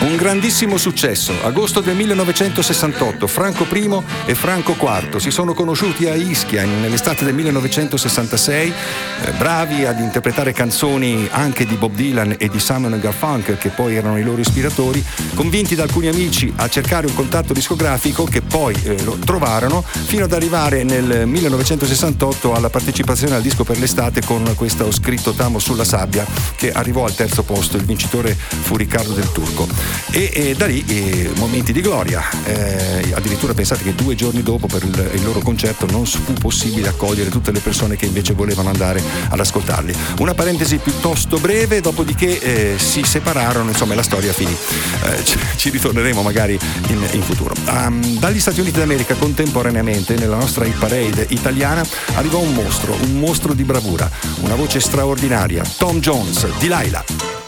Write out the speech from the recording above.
Un grandissimo successo. Agosto del 1968, Franco I e Franco IV si sono conosciuti a Ischia nell'estate del 1966, bravi ad interpretare canzoni anche di Bob Dylan e di Simon & Garfunkel, che poi erano i loro ispiratori, convinti da alcuni amici a cercare un contatto discografico, che poi lo trovarono, fino ad arrivare nel 1968 alla partecipazione al Disco per l'estate con questo Scritto t'amo sulla sabbia, che arrivò al terzo posto. Il vincitore fu Riccardo del Turco. E da lì momenti di gloria. Addirittura pensate che 2 giorni dopo, per il loro concerto, non fu possibile accogliere tutte le persone che invece volevano andare ad ascoltarli. Una parentesi piuttosto breve, dopodiché si separarono, insomma la storia finì. Ci ritorneremo magari in futuro. Dagli Stati Uniti d'America, contemporaneamente nella nostra hit parade italiana, arrivò un mostro di bravura, una voce straordinaria, Tom Jones, Delilah.